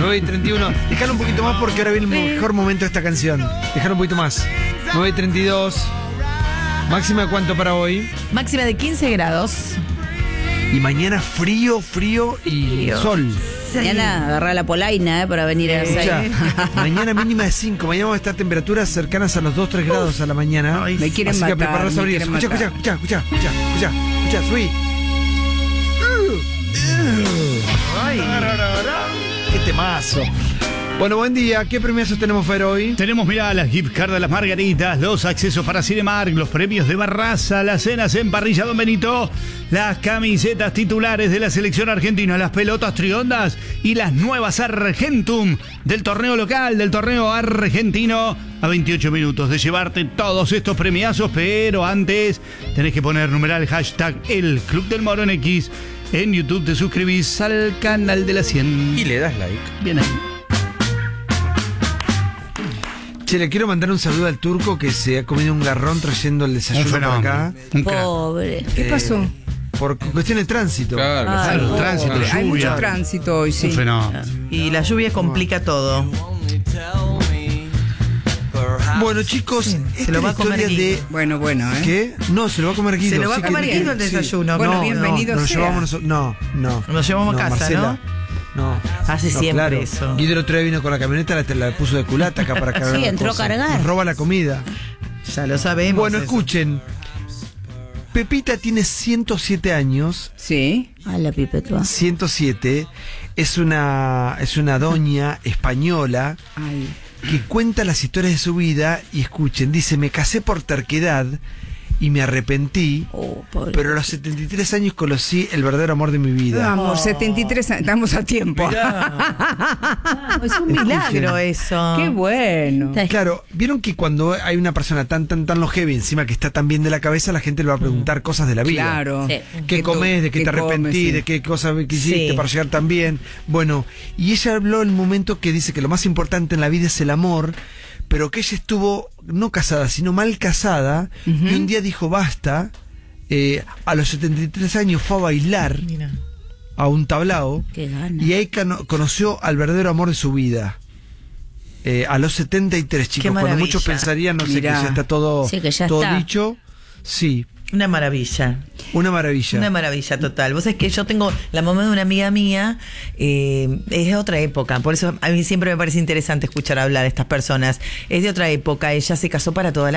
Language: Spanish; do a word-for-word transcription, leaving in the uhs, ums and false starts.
nueve y treinta y uno. Dejalo un poquito más porque ahora viene el mejor momento de esta canción. Dejalo un poquito más. nueve y treinta y dos. Máxima de cuánto para hoy. Máxima de quince grados. Y mañana frío, frío y Frío. sol. Mañana agarrar la polaina eh, para venir a Escuchá, hacer. mañana mínima de cinco. Mañana vamos a estar temperaturas cercanas a los dos tres grados a la mañana. Ay, me quieren Así matar, que prepararse me a abrir. quieren Escucha, matar. escucha, escucha, escucha, escucha, escucha, escucha, subí. Qué temazo. Bueno, buen día. ¿Qué premiazos tenemos, Fer, hoy? Tenemos, mirá, las gift cards de las Margaritas, los accesos para Cinemark, los premios de Barraza, las cenas en Parrilla Don Benito, las camisetas titulares de la selección argentina, las pelotas triondas y las nuevas Argentum del torneo local, del torneo argentino. A veintiocho minutos de llevarte todos estos premiazos, pero antes tenés que poner numeral hashtag El Club del Moro en X. En YouTube te suscribís al canal de la cien. Y le das like. Bien ahí. Che, le quiero mandar un saludo al turco que se ha comido un garrón trayendo el desayuno Un por fenómeno. acá. Un crack. Pobre. ¿Qué Eh, pasó? Por cuestión de tránsito. Claro, Ay, Claro, pobre. tránsito, Hay mucho lluvia. tránsito hoy, sí. Un fenómeno. Y la lluvia complica todo. Bueno, chicos, Sí, esta se lo es va la a comer historia de... Guido. Bueno, bueno, ¿eh? ¿Qué? No, se lo va a comer Guido. Se lo va a sí, comer que- Guido el sí. desayuno. Bueno, No, bienvenido no, nos sea. llevamos nosotros. No, no. Nos llevamos a casa, Marcela, No. Hace No, siempre claro. eso. Guido el otro día vino con la camioneta, la, la puso de culata acá para cargar. Sí, las entró a cosas. cargar. Nos roba la comida. Ya lo sabemos. Bueno, eso. escuchen. Pepita tiene ciento siete años. Sí. A la pipetua. ciento siete. Es una, es una doña española Ay. que cuenta las historias de su vida y escuchen, dice, me casé por terquedad y me arrepentí, Oh, pobre. pero a los setenta y tres años conocí el verdadero amor de mi vida. Vamos, setenta y tres años, estamos a tiempo. Es un milagro eso. Qué bueno. Sí. Claro, vieron que cuando hay una persona tan tan tan longeva y encima que está tan bien de la cabeza, la gente le va a preguntar cosas de la vida. Claro. Sí. ¿Qué to- comés? ¿De qué te comes, arrepentí? sí. ¿De qué cosas que hiciste Sí. para llegar tan bien? Bueno, y ella habló en un momento que dice que lo más importante en la vida es el amor, pero que ella estuvo no casada, sino mal casada, y un día dijo basta. Eh, a los setenta y tres años fue a bailar Mira. a un tablao Qué gana. y ahí cano- conoció al verdadero amor de su vida. Eh, a los setenta y tres, chicos, cuando maravilla. muchos pensarían, no sé, Mirá. que ya está todo, Sí, que ya todo está. dicho. Sí, Una maravilla. una maravilla. Una maravilla total. Vos sabés que yo tengo la mamá de una amiga mía, eh, es de otra época, por eso a mí siempre me parece interesante escuchar hablar de estas personas. Es de otra época, ella se casó para toda la